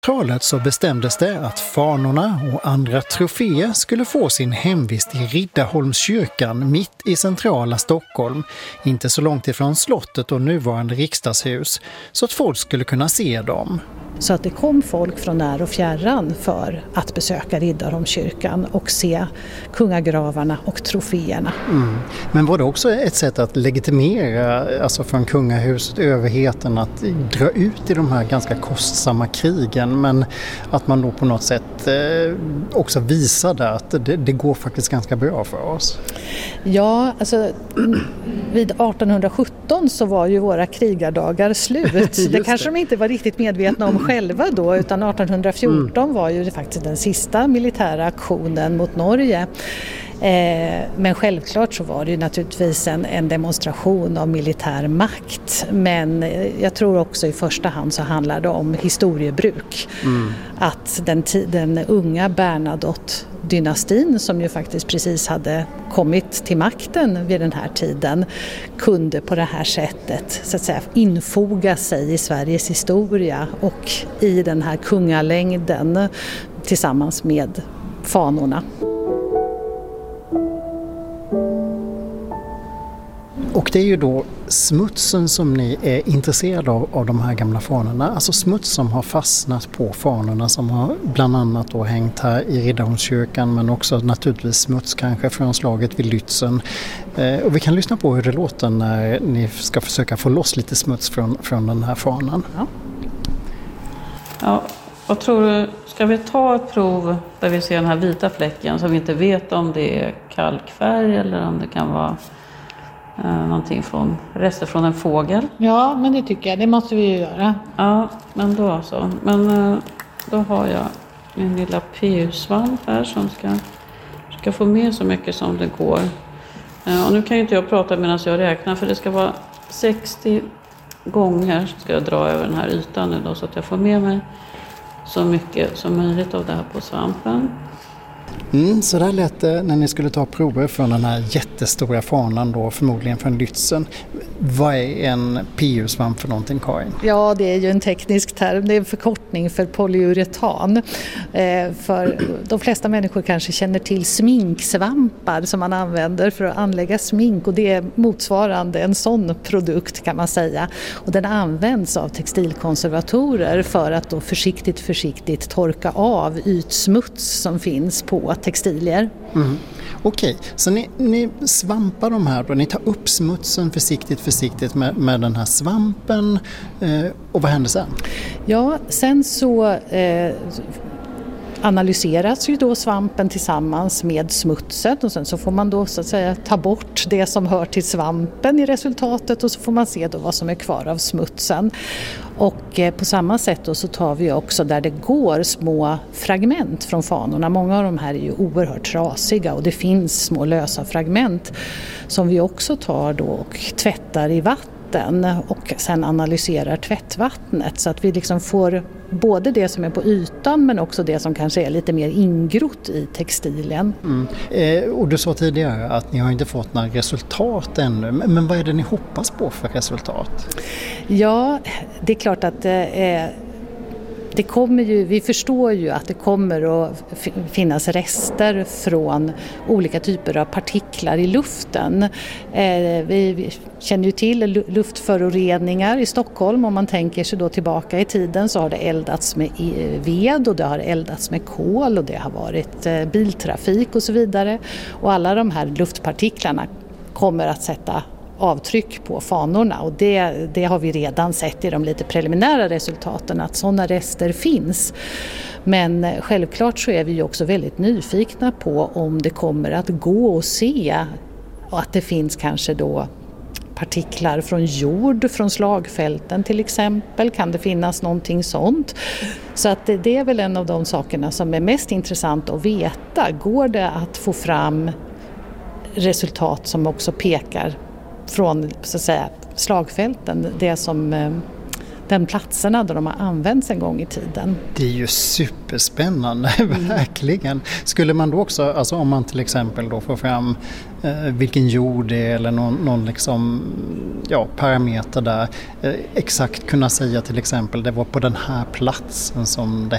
Talet så bestämdes det att fanorna och andra troféer skulle få sin hemvist i Riddarholmskyrkan mitt i centrala Stockholm, inte så långt ifrån slottet och nuvarande riksdagshus, så att folk skulle kunna se dem. Så att det kom folk från när och fjärran för att besöka Riddarholmskyrkan och se kungagravarna och troféerna. Men var det också ett sätt att legitimera, alltså från kungahuset, överheten att dra ut i de här ganska kostsamma krigen, men att man då på något sätt också visade att det går faktiskt ganska bra för oss? Ja, alltså vid 1817 så var ju våra krigardagar slut. Det kanske de inte var riktigt medvetna om själva då, utan 1814 var ju faktiskt den sista militära aktionen mot Norge. Men självklart så var det ju naturligtvis en demonstration av militär makt. Men jag tror också i första hand så handlar det om historiebruk. Att den unga Bernadotte-dynastin, som ju faktiskt precis hade kommit till makten vid den här tiden, kunde på det här sättet så att säga infoga sig i Sveriges historia och i den här kungalängden tillsammans med fanorna. Och det är ju då smutsen som ni är intresserade av de här gamla fanorna. Alltså smuts som har fastnat på fanorna, som har bland annat då hängt här i Riddarholmskyrkan, men också naturligtvis smuts kanske från slaget vid Lützen. Och vi kan lyssna på hur det låter när ni ska försöka få loss lite smuts från den här fanan. Ja, vad tror du? Ska vi ta ett prov där vi ser den här vita fläcken som vi inte vet om det är kalkfärg eller om det kan vara någonting rester från en fågel? Ja, men det tycker jag. Det måste vi ju göra. Ja, men då så. Men då har jag min lilla PU-svamp här som ska få med så mycket som det går. Och nu kan ju inte jag prata medan jag räknar, för det ska vara 60 gånger ska jag dra över den här ytan nu då, så att jag får med mig så mycket som möjligt av det här på svampen. Så där lät det när ni skulle ta prover från den här jättestora fanan då, förmodligen från Lützen. Vad är en PU-svamp för någonting, Karin? Ja, det är ju en teknisk term. Det är en förkortning för polyuretan. För de flesta människor kanske känner till sminksvampar som man använder för att anlägga smink, och det är motsvarande en sån produkt kan man säga. Och den används av textilkonservatorer för att då försiktigt torka av ytsmuts som finns på textilier. Okej, så ni svampar de här då, ni tar upp smutsen försiktigt med den här svampen, och vad händer sen? Ja, sen så analyseras ju då svampen tillsammans med smutsen, och sen så får man då så att säga ta bort det som hör till svampen i resultatet, och så får man se då vad som är kvar av smutsen. Och på samma sätt då så tar vi också där det går små fragment från fanorna. Många av de här är ju oerhört trasiga, och det finns små lösa fragment som vi också tar då och tvättar i vatten och sen analyserar tvättvattnet, så att vi liksom får både det som är på ytan men också det som kanske är lite mer ingrott i textilen. Och du sa tidigare att ni har inte fått några resultat ännu, men vad är det ni hoppas på för resultat? Ja, det är klart att det kommer ju, vi förstår ju att det kommer att finnas rester från olika typer av partiklar i luften. Vi känner ju till luftföroreningar i Stockholm. Om man tänker sig då tillbaka i tiden så har det eldats med ved, och det har eldats med kol, och det har varit biltrafik och så vidare. Och alla de här luftpartiklarna kommer att sätta avtryck på fanorna, och det har vi redan sett i de lite preliminära resultaten att sådana rester finns. Men självklart så är vi ju också väldigt nyfikna på om det kommer att gå att se att det finns kanske då partiklar från jord, från slagfälten till exempel. Kan det finnas någonting sånt? Så att det är väl en av de sakerna som är mest intressant att veta. Går det att få fram resultat som också pekar från så att säga slagfälten, det som den platserna där de har använts en gång i tiden. Det är ju superspännande, verkligen. Skulle man då också, alltså om man till exempel då får fram vilken jord det är eller någon liksom, parameter där, exakt kunna säga till exempel det var på den här platsen som det